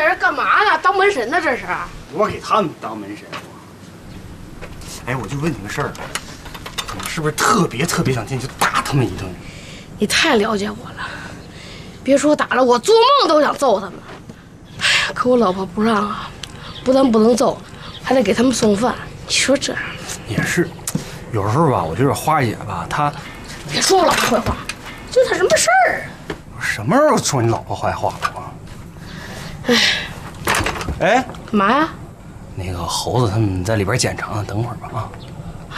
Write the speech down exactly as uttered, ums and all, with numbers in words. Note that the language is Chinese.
人干嘛呢？当门神呢？这是？ 我给他们当门神。哎，我就问你个事儿，你是不是特别特别想进去打他们一顿？ 你太了解我了，别说打了，我做梦都想揍他们。哎呀，可我老婆不让啊，不但不能揍，还得给他们送饭。你说这也是，有时候吧，我觉得花姐吧，她别说我老婆坏话，就她什么事儿？ 什么时候说你老婆坏话了啊？哎，哎， 干嘛呀？ 那个猴子他们在里边捡肠，等会儿吧啊。